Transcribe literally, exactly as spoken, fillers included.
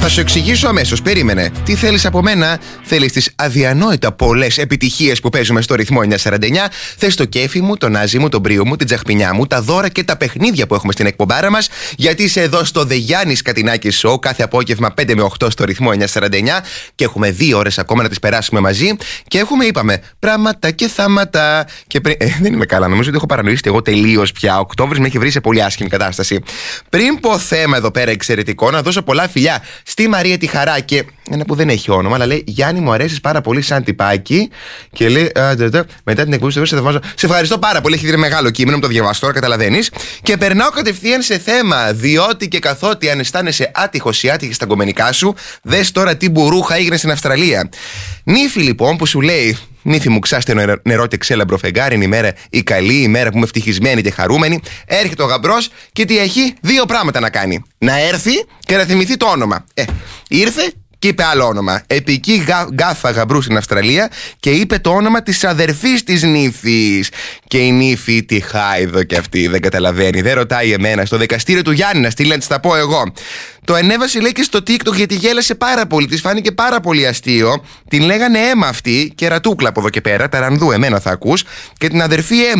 Θα σου εξηγήσω αμέσως. Περίμενε. Τι θέλεις από μένα? Θέλεις τις αδιανόητα πολλές επιτυχίες που παίζουμε στο ρυθμό εννιακόσια σαράντα εννιά. Θες το κέφι μου, τον άζι μου, τον μπρίο μου, την τσαχπινιά μου, τα δώρα και τα παιχνίδια που έχουμε στην εκπομπάρα μας. Γιατί είσαι εδώ στο The Γιάννης Κατινάκης Show κάθε απόγευμα πέντε με οκτώ στο ρυθμό εννιακόσια σαράντα εννιά. Και έχουμε δύο ώρες ακόμα να τις περάσουμε μαζί. Και έχουμε, είπαμε, πράγματα και θάματα. Και πριν... ε, δεν είμαι καλά. Νομίζω ότι έχω παρανοήσει εγώ τελείως πια. Οκτώβρης με έχει βρει σε πολύ άσχημη κατάσταση. Πριν πω θέμα εδώ πέρα εξαιρετικό, να δώσω πολλά φιλιά στη Μαρία τη Χαρά και ένα που δεν έχει όνομα, αλλά λέει: Γιάννη, μου αρέσει πάρα πολύ σαν τυπάκι. Και λέει: α, δε, δε, μετά την εκπομπή, σε βάζω. Σε ευχαριστώ πάρα πολύ. Έχει δει μεγάλο κείμενο, μου το διαβάσω τώρα, καταλαβαίνεις. Και περνάω κατευθείαν σε θέμα. Διότι και καθότι αν αισθάνεσαι άτυχος ή άτυχη στα κομμενικά σου, δες τώρα τι μπουρούχα έγινε στην Αυστραλία. Νύφη λοιπόν που σου λέει: Νύφη μου, ξάστε νερό και ξέλαμπρο φεγγάρι, είναι η μέρα η καλή, η μέρα που είμαι ευτυχισμένη και χαρούμενη. Έρχεται ο γαμπρός και τι έχει? Δύο πράγματα να κάνει. Να έρθει και να θυμηθεί το όνομα. Ε, ήρθε και είπε άλλο όνομα. Επική γα, γκάφα γαμπρού στην Αυστραλία και είπε το όνομα της αδερφής της νύφης. Και η νύφη τη χάιδο και αυτή, δεν καταλαβαίνει, δεν ρωτάει εμένα. Στο δικαστήριο του Γιάννη να στείλει να της τα πω εγώ. Το ανέβασε λέει και στο TikTok γιατί γέλασε πάρα πολύ. Της φάνηκε πάρα πολύ αστείο. Την λέγανε Έμα αυτή και ρατούκλα από εδώ και πέρα. Ταρανδού, εμένα θα ακούς. Και την αδερφή Έμα.